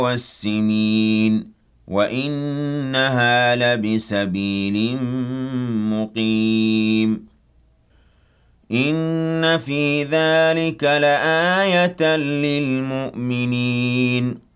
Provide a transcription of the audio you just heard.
والسنين وإنها لبسبيل مقيم إن في ذلك لآية للمؤمنين